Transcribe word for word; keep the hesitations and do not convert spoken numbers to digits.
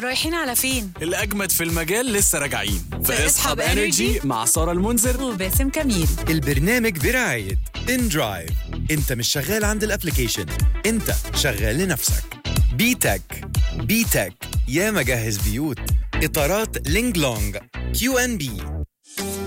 رايحين على فين؟ الأجمد في المجال لسه راجعين في اصحاب إنرجي مع سارة المنذر وباسم كميل. البرنامج برعاية إن درايف. انت مش شغال عند الابليكيشن، انت شغال لنفسك. بيتك بيتك يا مجهز بيوت. اطارات لينج لونج كيو ان بي.